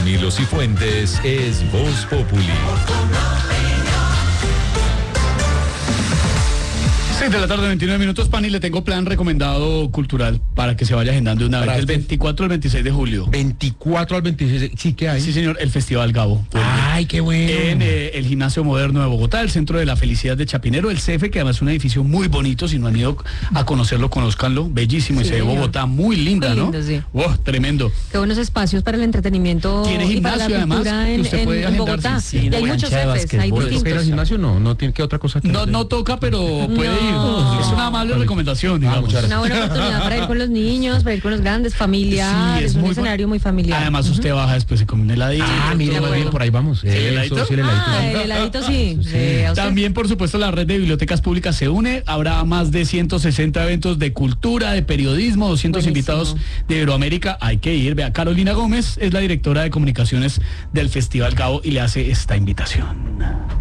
Camilo Cifuentes es Voz Populi. 6 de la tarde, 29 minutos, Pani, le tengo plan recomendado cultural para que se vaya agendando de una vez, del 24 al 26 de julio. 24 al 26, sí, ¿qué hay? Sí, señor, el Festival Gabo. Ay, qué bueno. En el Gimnasio Moderno de Bogotá, el Centro de la Felicidad de Chapinero, el CEFE, que además es un edificio muy bonito, si no han ido a conocerlo, conózcanlo, bellísimo, Sí, y se ve Bogotá muy linda, muy ¿no? lindo, sí. Wow, tremendo. Qué buenos espacios para el entretenimiento Tiene y para la gimnasio, además, cultura que usted puede en agendarse. Bogotá. Sí, y una hay muchos cancha de CEFES, hay basquetbol. ¿Toca ir al distintos. gimnasio? No tiene que otra cosa que No toca, pero puede ir. No. Es una amable recomendación, digamos. muchas Una buena oportunidad para ir con los niños, para ir con los grandes, familiar, Sí, es un muy escenario muy familiar. Además, usted baja después, se come un heladito. mire, qué muy bien, bueno. por ahí vamos. ¿El heladito? Sí, el heladito. El heladito sí. ¿A usted? También, por supuesto, la red de bibliotecas públicas se une. Habrá más de 160 eventos de cultura, de periodismo, 200 Buenísimo. invitados de Iberoamérica. Hay que ir. Vea, Carolina Gómez es la directora de comunicaciones del Festival Gabo y le hace esta invitación.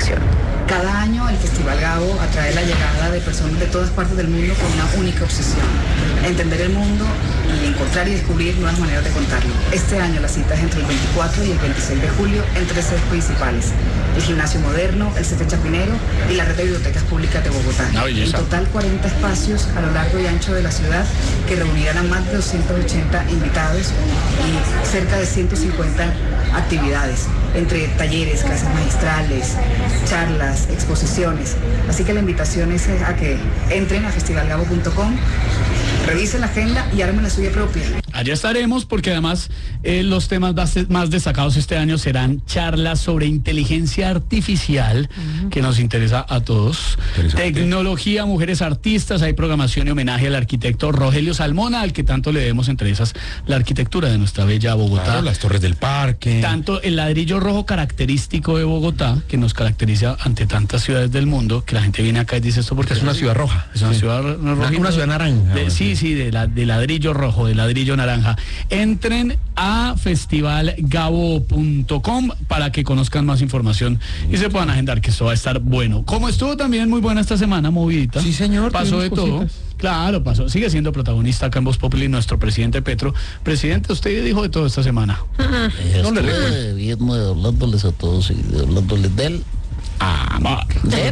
Cada año el Festival Gabo atrae la llegada de personas de todas partes del mundo con una única obsesión: entender el mundo y encontrar y descubrir nuevas maneras de contarlo. Este año la cita es entre el 24 y el 26 de julio en 3 sedes principales: el Gimnasio Moderno, el CEFE Chapinero y la Red de Bibliotecas Públicas de Bogotá. Una belleza. En total 40 espacios a lo largo y ancho de la ciudad que reunirán a más de 280 invitados y cerca de 150 actividades, entre talleres, clases magistrales, charlas, exposiciones. Así que la invitación es a que entren a festivalgabo.com, revisen la agenda y armen la suya propia. Allá estaremos porque además los temas más destacados este año serán charlas sobre inteligencia artificial, que nos interesa a todos, tecnología, mujeres artistas, hay programación y homenaje al arquitecto Rogelio Salmona, al que tanto le debemos entre esas la arquitectura de nuestra bella Bogotá. Claro, las torres del parque. Tanto el ladrillo rojo característico de Bogotá, que nos caracteriza ante tantas ciudades del mundo, que la gente viene acá y dice esto porque Es una ciudad roja. es una Sí. ciudad roja. Una ciudad naranja. Sí, de ladrillo rojo, de ladrillo naranja. Entren a festivalgabo.com para que conozcan más información y se puedan agendar, que esto va a estar bueno. Como estuvo también muy buena esta semana, movidita. Sí, señor, Pasó de tuvimos todo. cositas. Claro, pasó. Sigue siendo protagonista acá en Voz Populi nuestro presidente Petro. Presidente, usted dijo de todo esta semana. Estuve viendo, hablándoles a todos y hablándoles de él. Amor.